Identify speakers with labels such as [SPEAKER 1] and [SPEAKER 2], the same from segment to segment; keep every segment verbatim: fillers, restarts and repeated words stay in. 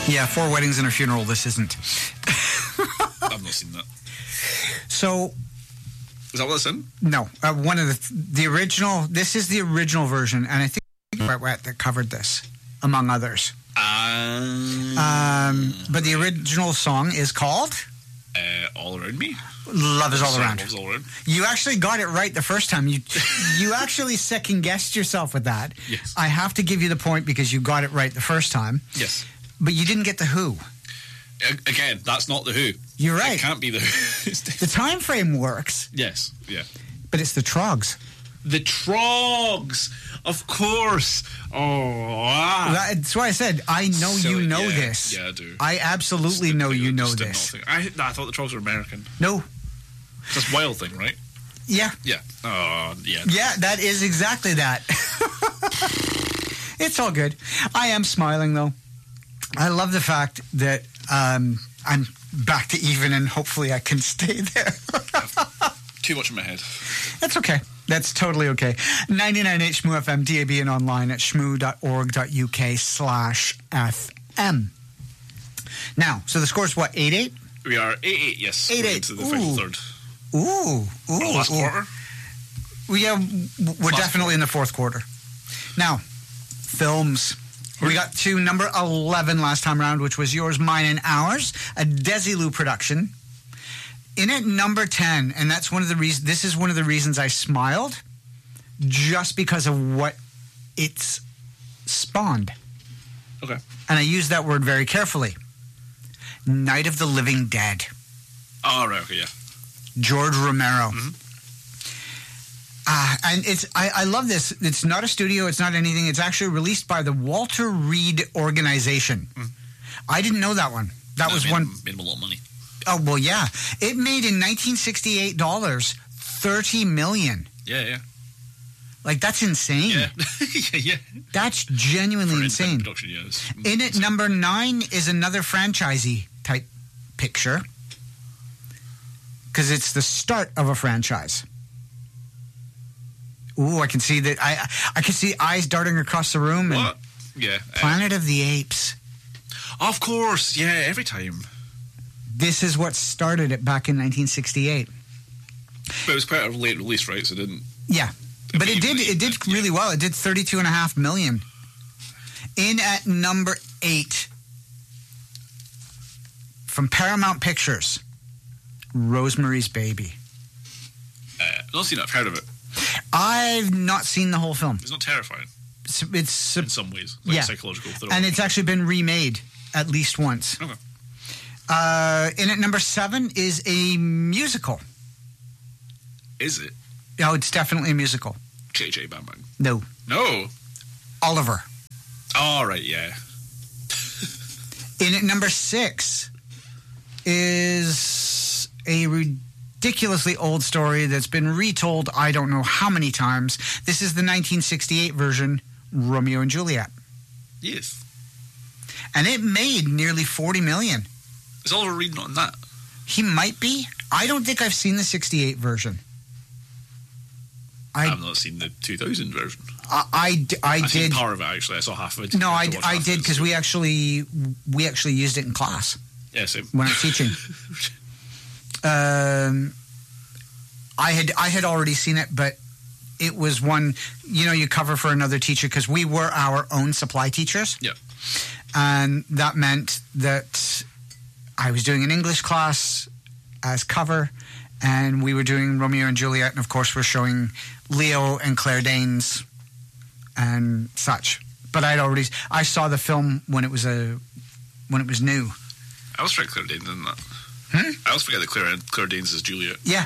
[SPEAKER 1] Yeah, Four Weddings and a Funeral, this isn't.
[SPEAKER 2] I've not seen that.
[SPEAKER 1] So...
[SPEAKER 2] Is that what it's in?
[SPEAKER 1] No. Uh, one of the... The original... This is the original version, and I think Wet Wet that covered this, among others.
[SPEAKER 2] Um,
[SPEAKER 1] um, but the original song is called...
[SPEAKER 2] Uh, All Around Me?
[SPEAKER 1] Love is all
[SPEAKER 2] Sorry,
[SPEAKER 1] around.
[SPEAKER 2] Love is all around.
[SPEAKER 1] You actually got it right the first time. You you actually second guessed yourself with that.
[SPEAKER 2] Yes.
[SPEAKER 1] I have to give you the point because you got it right the first time.
[SPEAKER 2] Yes.
[SPEAKER 1] But you didn't get the Who.
[SPEAKER 2] A- again, that's not the Who.
[SPEAKER 1] You're right.
[SPEAKER 2] It can't be the Who.
[SPEAKER 1] The time frame works.
[SPEAKER 2] Yes. Yeah.
[SPEAKER 1] But it's the Trogs.
[SPEAKER 2] The Trogs, of course. Oh, ah.
[SPEAKER 1] That's why I said I know
[SPEAKER 2] So,
[SPEAKER 1] you know
[SPEAKER 2] yeah,
[SPEAKER 1] this.
[SPEAKER 2] Yeah, I do.
[SPEAKER 1] I absolutely know you know
[SPEAKER 2] Just did
[SPEAKER 1] this.
[SPEAKER 2] not think- I, no, I thought the Trogs were American.
[SPEAKER 1] No.
[SPEAKER 2] It's this wild thing, right?
[SPEAKER 1] Yeah.
[SPEAKER 2] Yeah. Oh, yeah.
[SPEAKER 1] Yeah, that is exactly that. It's all good. I am smiling, though. I love the fact that um, I'm back to even, and hopefully I can stay there.
[SPEAKER 2] Too much in my head.
[SPEAKER 1] That's okay. That's totally okay. ninety-nine H M O F M, D A B, and online at shmoo.org.uk slash FM. Now, so the score's what, eight eight?
[SPEAKER 2] We are eight eight, yes.
[SPEAKER 1] eight
[SPEAKER 2] We're
[SPEAKER 1] eight.
[SPEAKER 2] into the final
[SPEAKER 1] Ooh.
[SPEAKER 2] third.
[SPEAKER 1] Ooh. Ooh.
[SPEAKER 2] Our last
[SPEAKER 1] ooh.
[SPEAKER 2] quarter.
[SPEAKER 1] Well, yeah, we're
[SPEAKER 2] Last
[SPEAKER 1] definitely in the fourth quarter. Now, films. We got to number eleven last time around, which was Yours, Mine, and Ours, a Desilu production. In at number ten, and that's one of the reasons, this is one of the reasons I smiled, just because of what it's spawned.
[SPEAKER 2] Okay.
[SPEAKER 1] And I use that word very carefully. Night of the Living Dead.
[SPEAKER 2] Oh, right, okay, yeah.
[SPEAKER 1] George Romero.
[SPEAKER 2] Mm-hmm.
[SPEAKER 1] Uh, and it's I, I love this. It's not a studio. It's not anything. It's actually released by the Walter Reed Organization. Mm. I didn't know that one. That
[SPEAKER 2] no,
[SPEAKER 1] was
[SPEAKER 2] made,
[SPEAKER 1] one.
[SPEAKER 2] Made him a lot of money.
[SPEAKER 1] Oh, well, yeah. It made in nineteen sixty-eight dollars thirty million dollars.
[SPEAKER 2] Yeah, yeah.
[SPEAKER 1] Like, that's insane.
[SPEAKER 2] Yeah, yeah, yeah.
[SPEAKER 1] That's genuinely
[SPEAKER 2] For
[SPEAKER 1] insane.
[SPEAKER 2] Production, yeah, it's,
[SPEAKER 1] In at number nine is another franchisey type picture. Because it's the start of a franchise. Ooh, I can see that. I I can see eyes darting across the room. And
[SPEAKER 2] what? Yeah.
[SPEAKER 1] Planet uh, of the Apes.
[SPEAKER 2] Of course, yeah, every time.
[SPEAKER 1] This is what started it back in nineteen sixty-eight.
[SPEAKER 2] But it was quite a late release, right? So it didn't...
[SPEAKER 1] Yeah. But it did it did really well. It did thirty-two and a half million. In at number eight, from Paramount Pictures, Rosemary's Baby.
[SPEAKER 2] Uh, I've not seen it. I've heard of it.
[SPEAKER 1] I've not seen the whole film.
[SPEAKER 2] It's not terrifying.
[SPEAKER 1] It's, it's
[SPEAKER 2] in some ways, like
[SPEAKER 1] yeah.
[SPEAKER 2] psychological thriller.
[SPEAKER 1] And it's actually been remade at least once.
[SPEAKER 2] Okay.
[SPEAKER 1] Uh, in at number seven is a musical.
[SPEAKER 2] Is it?
[SPEAKER 1] No, it's definitely a musical.
[SPEAKER 2] J J Bang Bang.
[SPEAKER 1] No.
[SPEAKER 2] No.
[SPEAKER 1] Oliver.
[SPEAKER 2] All right, yeah.
[SPEAKER 1] In at number six is a ridiculously old story that's been retold I don't know how many times. This is the nineteen sixty-eight version, Romeo and Juliet.
[SPEAKER 2] Yes.
[SPEAKER 1] And it made nearly forty million dollars.
[SPEAKER 2] Is Oliver Reed not in that?
[SPEAKER 1] He might be. I don't think I've seen the sixty-eight version. I,
[SPEAKER 2] I've not seen the two thousand version.
[SPEAKER 1] I, I, I
[SPEAKER 2] I've
[SPEAKER 1] did.
[SPEAKER 2] seen part of it, actually. I saw half of it.
[SPEAKER 1] No, I,
[SPEAKER 2] I,
[SPEAKER 1] I did because we actually we actually used it in class.
[SPEAKER 2] Yeah, same.
[SPEAKER 1] When I was teaching. um, I had I had already seen it, but it was one, you know, you cover for another teacher because we were our own supply teachers.
[SPEAKER 2] Yeah.
[SPEAKER 1] And that meant that I was doing an English class as cover, and we were doing Romeo and Juliet, and of course we're showing Leo and Claire Danes and such. But I'd already I saw the film when it was a when it was new.
[SPEAKER 2] I always forget Claire Danes, didn't that?
[SPEAKER 1] Hmm?
[SPEAKER 2] I always forget that Claire Claire Danes is Juliet.
[SPEAKER 1] Yeah.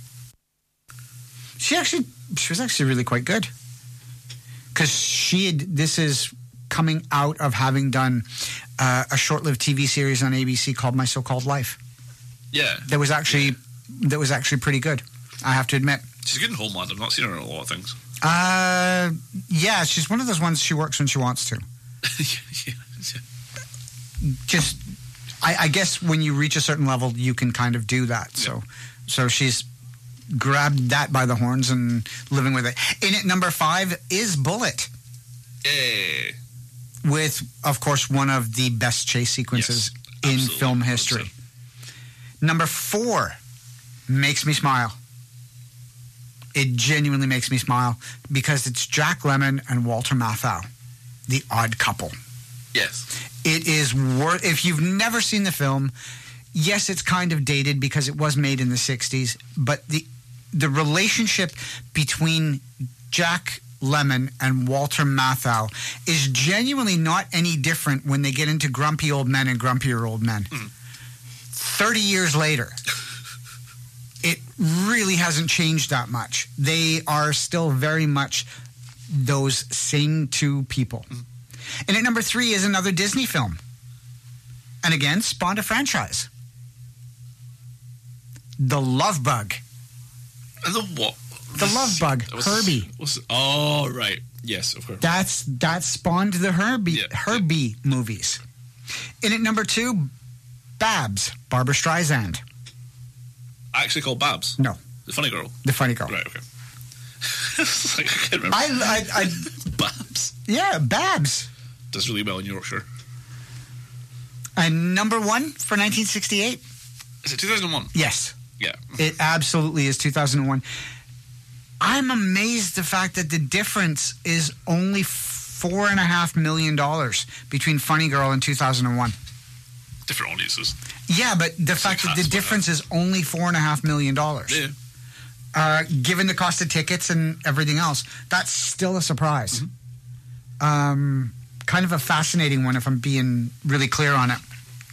[SPEAKER 1] She actually she was actually really quite good. Because she had, this is coming out of having done uh, a short-lived T V series on A B C called My So-Called Life.
[SPEAKER 2] Yeah.
[SPEAKER 1] That was actually yeah. that was actually pretty good, I have to admit.
[SPEAKER 2] She's good in Homeland. I've not seen her in a lot of things.
[SPEAKER 1] Uh, yeah, she's one of those ones she works when she wants to.
[SPEAKER 2] yeah, yeah.
[SPEAKER 1] Just, I, I guess when you reach a certain level, you can kind of do that. Yeah. So, so she's grabbed that by the horns and living with it. In at number five is Bullet.
[SPEAKER 2] Yeah.
[SPEAKER 1] with, of course, one of the best chase sequences
[SPEAKER 2] Yes,
[SPEAKER 1] in
[SPEAKER 2] absolutely,
[SPEAKER 1] film
[SPEAKER 2] one hundred
[SPEAKER 1] history.
[SPEAKER 2] percent.
[SPEAKER 1] Number four makes me smile. It genuinely makes me smile because it's Jack Lemmon and Walter Matthau, The Odd Couple.
[SPEAKER 2] Yes.
[SPEAKER 1] It is worth, if you've never seen the film, yes, it's kind of dated because it was made in the sixties, but the the relationship between Jack Lemmon and Walter Matthau is genuinely not any different when they get into Grumpy Old Men and Grumpier Old Men. Mm. thirty years later, it really hasn't changed that much. They are still very much those same two people. Mm. And at number three is another Disney film. And again, spawned a franchise. The Love Bug.
[SPEAKER 2] The what?
[SPEAKER 1] The Love Bug.
[SPEAKER 2] Was,
[SPEAKER 1] Herbie.
[SPEAKER 2] Was, oh, right. Yes, of course.
[SPEAKER 1] That's that spawned the Herbie
[SPEAKER 2] yeah,
[SPEAKER 1] Herbie
[SPEAKER 2] yeah.
[SPEAKER 1] movies. And at number two, Babs, Barbara Streisand.
[SPEAKER 2] Actually called Babs?
[SPEAKER 1] No.
[SPEAKER 2] The Funny Girl?
[SPEAKER 1] The Funny Girl.
[SPEAKER 2] Right, okay. Like, I can't remember.
[SPEAKER 1] I, I, I,
[SPEAKER 2] Babs.
[SPEAKER 1] Yeah, Babs.
[SPEAKER 2] Does really well in Yorkshire.
[SPEAKER 1] And number one for nineteen sixty-eight?
[SPEAKER 2] Is it two thousand one?
[SPEAKER 1] Yes.
[SPEAKER 2] Yeah.
[SPEAKER 1] It absolutely is two thousand one. I'm amazed the fact that the difference is only four and a half million dollars between Funny Girl and two thousand one.
[SPEAKER 2] Different audiences.
[SPEAKER 1] Yeah, but the it's fact like that the difference is only four and a half million dollars.
[SPEAKER 2] Yeah.
[SPEAKER 1] Uh, given the cost of tickets and everything else, that's still a surprise. Mm-hmm. Um, kind of a fascinating one, if I'm being really clear on it.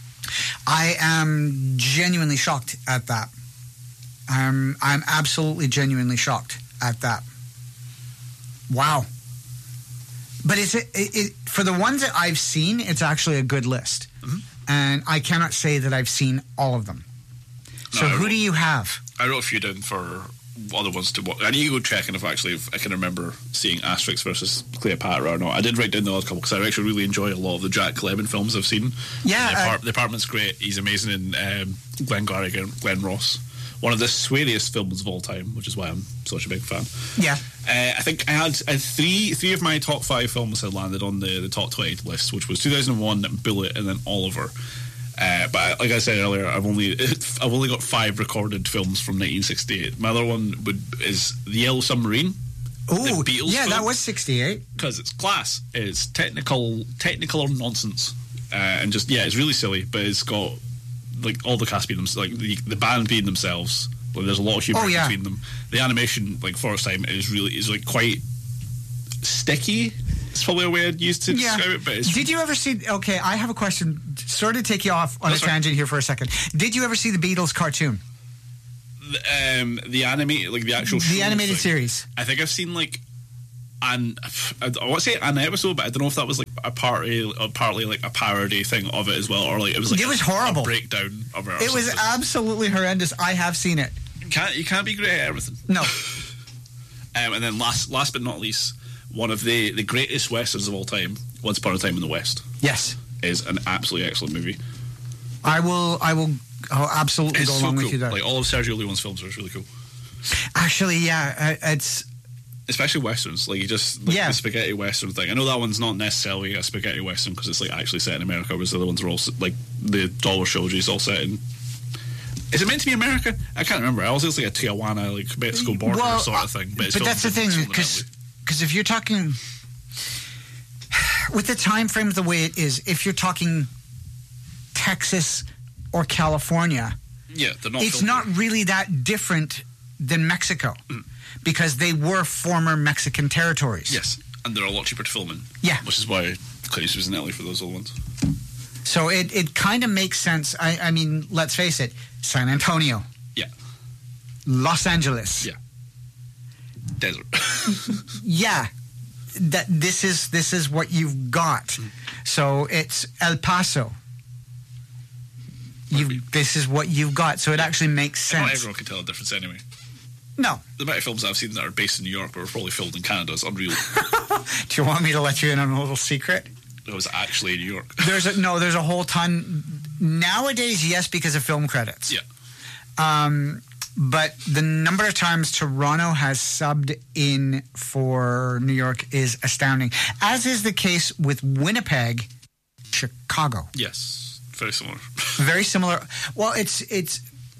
[SPEAKER 1] I am genuinely shocked at that. I'm, I'm absolutely genuinely shocked at that. Wow. But it's it, it, for the ones that I've seen, it's actually a good list. Mm-hmm. And I cannot say that I've seen all of them.
[SPEAKER 2] No,
[SPEAKER 1] so
[SPEAKER 2] I
[SPEAKER 1] who
[SPEAKER 2] wrote,
[SPEAKER 1] do you have?
[SPEAKER 2] I wrote a few down for other ones to watch. I need to go checking if actually if I can remember seeing Asterix versus Cleopatra or not. I did write down the Odd Couple because I actually really enjoy a lot of the Jack Lemmon films I've seen.
[SPEAKER 1] Yeah,
[SPEAKER 2] the,
[SPEAKER 1] uh,
[SPEAKER 2] apart- the Apartment's great. He's amazing in um, Glengarry again, Glen Ross. One of the sweariest films of all time, which is why I'm such a big fan.
[SPEAKER 1] Yeah,
[SPEAKER 2] uh, I think I had, I had three three of my top five films had landed on the, the top twenty list, which was two thousand one, Bullet, and then Oliver. Uh, but like I said earlier, I've only I've only got five recorded films from nineteen sixty-eight. My other one would is The Yellow Submarine.
[SPEAKER 1] Oh,
[SPEAKER 2] Beatles
[SPEAKER 1] yeah,
[SPEAKER 2] film,
[SPEAKER 1] that was sixty-eight.
[SPEAKER 2] Because it's class. It's technical, technical nonsense, uh, and just yeah, it's really silly. But it's got like all the cast being them, like the, the band being themselves. Like, there's a lot of humor
[SPEAKER 1] oh, yeah.
[SPEAKER 2] between them. The animation, like first time, is really is like quite sticky. It's probably a way I'd use to
[SPEAKER 1] yeah.
[SPEAKER 2] describe it. But it's
[SPEAKER 1] did you ever see? Okay, I have a question. Sort of take you off on
[SPEAKER 2] That's
[SPEAKER 1] a tangent right. here for a second. Did you ever see the Beatles cartoon?
[SPEAKER 2] The, um, the anime, like the actual
[SPEAKER 1] the
[SPEAKER 2] show
[SPEAKER 1] animated
[SPEAKER 2] thing.
[SPEAKER 1] series.
[SPEAKER 2] I think I've seen like an I want to say an episode, but I don't know if that was like a party, or partly like a parody thing of it as well, or like it was like
[SPEAKER 1] it was
[SPEAKER 2] a,
[SPEAKER 1] horrible
[SPEAKER 2] a breakdown of it.
[SPEAKER 1] It was
[SPEAKER 2] something.
[SPEAKER 1] absolutely horrendous. I have seen it.
[SPEAKER 2] You can't you can't be great at everything.
[SPEAKER 1] No.
[SPEAKER 2] um, and then last last but not least, one of the the greatest westerns of all time, Once Upon a Time in the West.
[SPEAKER 1] Yes,
[SPEAKER 2] is an absolutely excellent movie.
[SPEAKER 1] I will I will oh, absolutely
[SPEAKER 2] it's
[SPEAKER 1] go
[SPEAKER 2] so
[SPEAKER 1] along
[SPEAKER 2] cool.
[SPEAKER 1] with you there.
[SPEAKER 2] Like all of Sergio Leone's films are really cool.
[SPEAKER 1] Actually, yeah, it's
[SPEAKER 2] especially westerns. Like you just like
[SPEAKER 1] yeah.
[SPEAKER 2] the spaghetti western thing. I know that one's not necessarily a spaghetti western because it's like actually set in America, whereas the other ones are all like the Dollar Trilogy is all set in. Is it meant to be America? I can't remember. I was just like a Tijuana, like Mexico border
[SPEAKER 1] well,
[SPEAKER 2] sort of thing. But, it's
[SPEAKER 1] but that's the thing, because because if you're talking with the time frame the way it is, if you're talking Texas or California,
[SPEAKER 2] yeah, they're not
[SPEAKER 1] it's not
[SPEAKER 2] there.
[SPEAKER 1] really that different than Mexico mm. because they were former Mexican territories.
[SPEAKER 2] Yes, and they're a lot cheaper to film in.
[SPEAKER 1] Yeah,
[SPEAKER 2] which is why Clint Eastwood was in L A for those old ones.
[SPEAKER 1] So it, it kind of makes sense. I, I mean, let's face it, San Antonio.
[SPEAKER 2] Yeah.
[SPEAKER 1] Los Angeles.
[SPEAKER 2] Yeah. Desert.
[SPEAKER 1] yeah. That this is this is what you've got. Mm. So it's El Paso. You this is what you've got. So it actually makes sense.
[SPEAKER 2] Not everyone can tell the difference anyway.
[SPEAKER 1] No.
[SPEAKER 2] The amount of films I've seen that are based in New York but were probably filmed in Canada is unreal.
[SPEAKER 1] Do you want me to let you in on a little secret?
[SPEAKER 2] It was actually in New York.
[SPEAKER 1] There's a, no, there's a whole ton. Nowadays, yes, because of film credits.
[SPEAKER 2] Yeah.
[SPEAKER 1] Um, but the number of times Toronto has subbed in for New York is astounding, as is the case with Winnipeg, Chicago.
[SPEAKER 2] Yes, very similar.
[SPEAKER 1] Very similar. Well, it's it's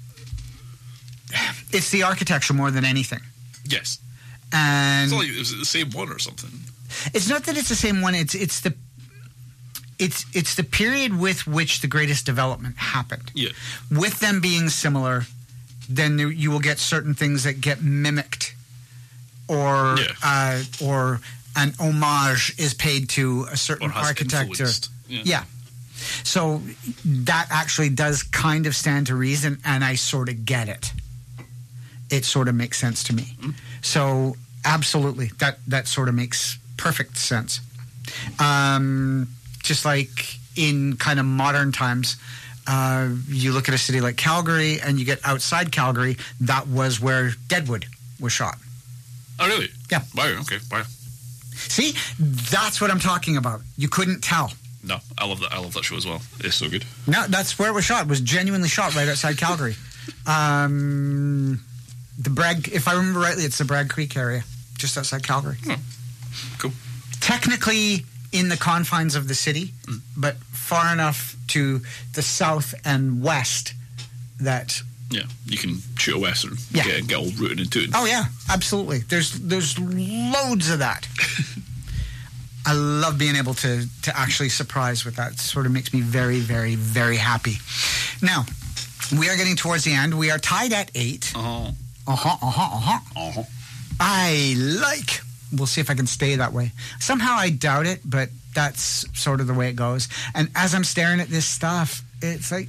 [SPEAKER 1] it's the architecture more than anything.
[SPEAKER 2] Yes.
[SPEAKER 1] And
[SPEAKER 2] it's not like it was the same one or something.
[SPEAKER 1] It's not that it's the same one. It's it's the it's it's the period with which the greatest development happened.
[SPEAKER 2] Yeah.
[SPEAKER 1] With them being similar, then you will get certain things that get mimicked, or
[SPEAKER 2] yeah.
[SPEAKER 1] uh, or an homage is paid to a certain
[SPEAKER 2] or has
[SPEAKER 1] architecture.
[SPEAKER 2] Yeah.
[SPEAKER 1] yeah. So that actually does kind of stand to reason, and I sort of get it. It sort of makes sense to me. Mm. So absolutely, that that sort of makes perfect sense. Um, just like in kind of modern times, uh, you look at a city like Calgary, and you get outside Calgary, that was where Deadwood was shot.
[SPEAKER 2] Oh, really?
[SPEAKER 1] Yeah.
[SPEAKER 2] Wow. Okay. Wow.
[SPEAKER 1] See, that's what I'm talking about. You couldn't tell.
[SPEAKER 2] No, I love that. I love that show as well. It's so good.
[SPEAKER 1] No, that's where it was shot. It was genuinely shot right outside Calgary. Um, the Bragg, if I remember rightly, it's the Bragg Creek area, just outside Calgary.
[SPEAKER 2] Oh, cool.
[SPEAKER 1] Technically in the confines of the city, mm. but far enough to the south and west that
[SPEAKER 2] yeah, you can shoot a western,
[SPEAKER 1] yeah.
[SPEAKER 2] get, get all rooted into it.
[SPEAKER 1] Oh yeah, absolutely. There's there's loads of that. I love being able to to actually surprise with that. It sort of makes me very, very, very happy. Now, we are getting towards the end. We are tied at eight.
[SPEAKER 2] Uh-huh.
[SPEAKER 1] Uh-huh, uh-huh, uh-huh.
[SPEAKER 2] Uh-huh.
[SPEAKER 1] I like. We'll see if I can stay that way. Somehow I doubt it, but that's sort of the way it goes. And as I'm staring at this stuff, it's like,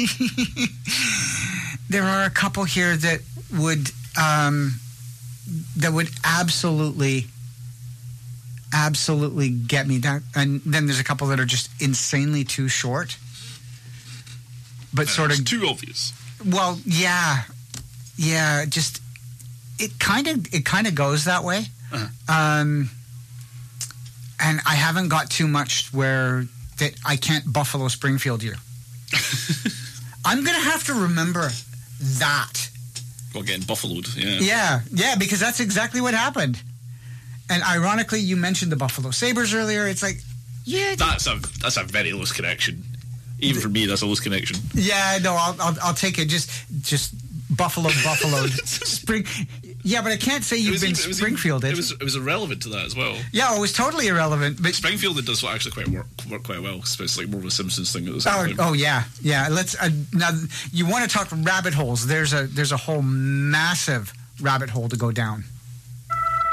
[SPEAKER 1] there are a couple here that would, um, that would absolutely... absolutely get me down, and then there's a couple that are just insanely too short, but
[SPEAKER 2] uh,
[SPEAKER 1] sort of
[SPEAKER 2] too obvious.
[SPEAKER 1] Well, yeah, yeah, just it kind of it kind of goes that way, uh-huh. um, and I haven't got too much where that I can't Buffalo Springfield you. I'm gonna have to remember that.
[SPEAKER 2] Well, getting buffaloed, yeah,
[SPEAKER 1] yeah, yeah, because that's exactly what happened. And ironically, you mentioned the Buffalo Sabres earlier. It's like, yeah,
[SPEAKER 2] that's a that's a very loose connection. Even for me, that's a loose connection.
[SPEAKER 1] Yeah, no, I'll I'll, I'll take it. Just just Buffalo, Buffalo, Spring. Yeah, but I can't say you've been
[SPEAKER 2] even,
[SPEAKER 1] Springfielded.
[SPEAKER 2] It was it was irrelevant to that as well.
[SPEAKER 1] Yeah, it was totally irrelevant. But
[SPEAKER 2] Springfielded does actually quite work work quite well. It's like more of a Simpsons thing at the same
[SPEAKER 1] oh,
[SPEAKER 2] time.
[SPEAKER 1] Oh yeah, yeah. Let's uh, now. You want to talk rabbit holes? There's a there's a whole massive rabbit hole to go down.